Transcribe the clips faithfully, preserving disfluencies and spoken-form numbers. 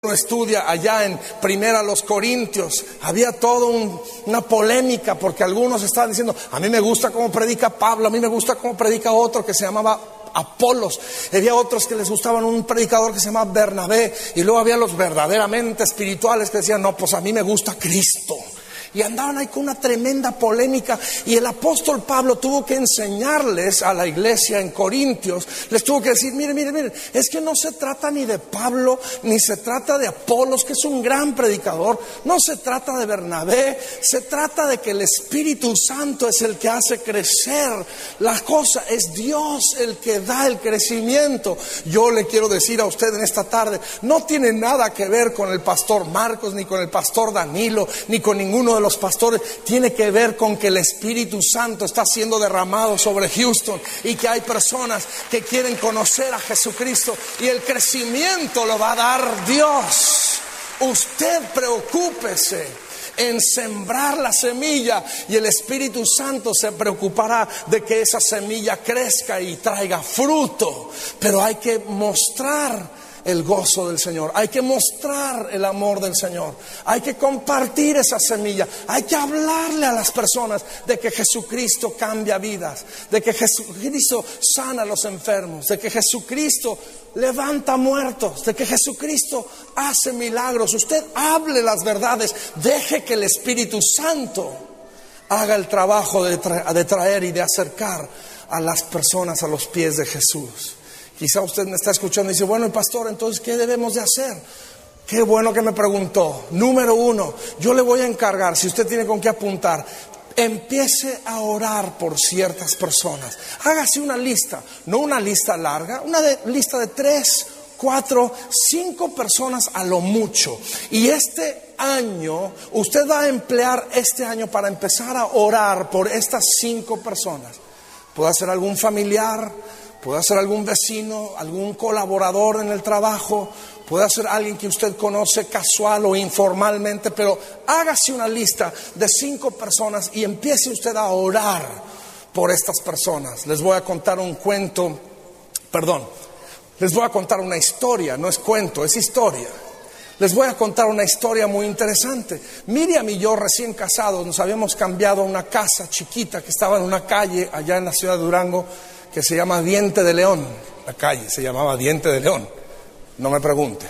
Uno estudia allá en Primera los Corintios, había toda un, una polémica porque algunos estaban diciendo: a mí me gusta cómo predica Pablo, a mí me gusta cómo predica otro que se llamaba Apolos. Había otros que les gustaban un predicador que se llamaba Bernabé, y luego había los verdaderamente espirituales que decían: no, pues a mí me gusta Cristo. Y andaban ahí con una tremenda polémica, y el apóstol Pablo tuvo que enseñarles a la iglesia en Corintios, les tuvo que decir: miren, miren, miren, es que no se trata ni de Pablo, ni se trata de Apolos, que es un gran predicador, no se trata de Bernabé, se trata de que el Espíritu Santo es el que hace crecer la cosa, es Dios el que da el crecimiento. Yo le quiero decir a usted en esta tarde, no tiene nada que ver con el pastor Marcos, ni con el pastor Danilo, ni con ninguno de los pastores, tiene que ver con que el Espíritu Santo está siendo derramado sobre Houston, y que hay personas que quieren conocer a Jesucristo, y el crecimiento lo va a dar Dios. Usted preocúpese en sembrar la semilla, y el Espíritu Santo se preocupará de que esa semilla crezca y traiga fruto. Pero hay que mostrar el gozo del Señor, hay que mostrar el amor del Señor, hay que compartir esa semilla, hay que hablarle a las personas de que Jesucristo cambia vidas, de que Jesucristo sana a los enfermos, de que Jesucristo levanta muertos, de que Jesucristo hace milagros. Usted hable las verdades, deje que el Espíritu Santo haga el trabajo de, tra- de traer y de acercar a las personas a los pies de Jesús. Quizá usted me está escuchando y dice: bueno, pastor, entonces ¿qué debemos de hacer? Qué bueno que me preguntó. Número uno, yo le voy a encargar, si usted tiene con qué apuntar, empiece a orar por ciertas personas. Hágase una lista, no una lista larga, una de, lista de tres, cuatro, cinco personas a lo mucho. Y este año, usted va a emplear este año para empezar a orar por estas cinco personas. Puede ser algún familiar, puede ser algún vecino, algún colaborador en el trabajo, puede ser alguien que usted conoce casual o informalmente, pero hágase una lista de cinco personas y empiece usted a orar por estas personas. Les voy a contar un cuento, perdón, les voy a contar una historia, no es cuento, es historia. Les voy a contar una historia muy interesante. Miriam y yo, recién casados, nos habíamos cambiado a una casa chiquita que estaba en una calle allá en la ciudad de Durango, que se llama Diente de León. La calle se llamaba Diente de León, no me pregunte.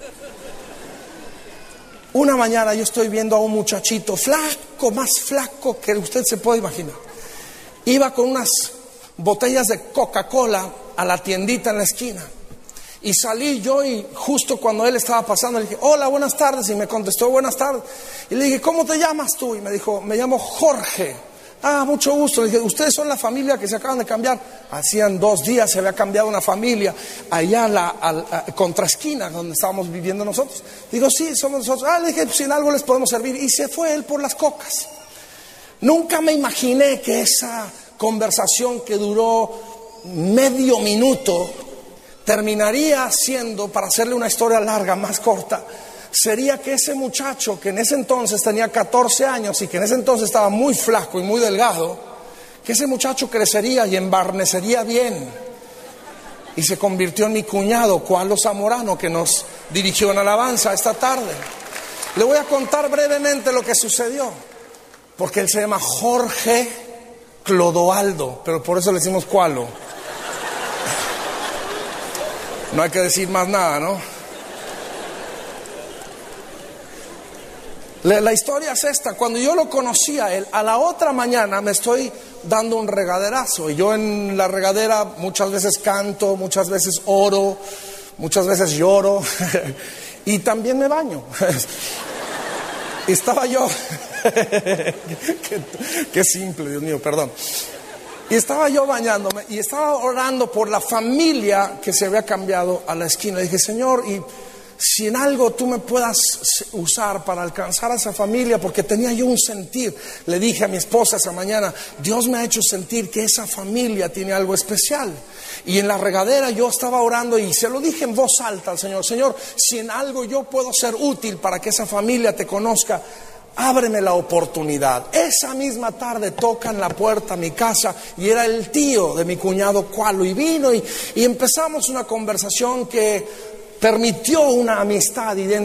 Una mañana yo estoy viendo a un muchachito flaco, más flaco que usted se puede imaginar. Iba con unas botellas de Coca-Cola a la tiendita en la esquina, y salí yo, y justo cuando él estaba pasando le dije: hola, buenas tardes, y me contestó: buenas tardes. Y le dije: ¿cómo te llamas tú? Y me dijo: me llamo Jorge. Ah, mucho gusto. Le dije: ¿ustedes son la familia que se acaban de cambiar? Hacían dos días se había cambiado una familia allá a la a, a, contraesquina donde estábamos viviendo nosotros. Digo: sí, somos nosotros. Ah, le dije: pues, si en algo les podemos servir. Y se fue él por las cocas. Nunca me imaginé que esa conversación, que duró medio minuto, terminaría siendo, para hacerle una historia larga, más corta, sería que ese muchacho, que en ese entonces tenía catorce años y que en ese entonces estaba muy flaco y muy delgado, que ese muchacho crecería y embarnecería bien, y se convirtió en mi cuñado, Cualo Zamorano, que nos dirigió en alabanza esta tarde. Le voy a contar brevemente lo que sucedió, porque él se llama Jorge Clodoaldo, pero por eso le decimos Cualo. No hay que decir más nada, ¿no? La historia es esta: cuando yo lo conocí a él, a la otra mañana me estoy dando un regaderazo, y yo en la regadera muchas veces canto, muchas veces oro, muchas veces lloro y también me baño. Y estaba yo qué, qué simple, Dios mío, perdón. Y estaba yo bañándome y estaba orando por la familia que se había cambiado a la esquina. Le dije: Señor, y si en algo tú me puedas usar para alcanzar a esa familia, porque tenía yo un sentir. Le dije a mi esposa esa mañana: Dios me ha hecho sentir que esa familia tiene algo especial. Y en la regadera yo estaba orando y se lo dije en voz alta al Señor: Señor, si en algo yo puedo ser útil para que esa familia te conozca, ábreme la oportunidad. Esa misma tarde tocan la puerta a mi casa y era el tío de mi cuñado Cualo, y vino y, y empezamos una conversación que permitió una amistad y dentro